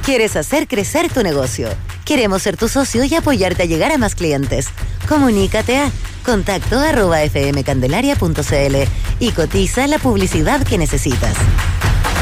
¿Quieres hacer crecer tu negocio? Queremos ser tu socio y apoyarte a llegar a más clientes. Comunícate a contacto@fmcandelaria.cl y cotiza la publicidad que necesitas.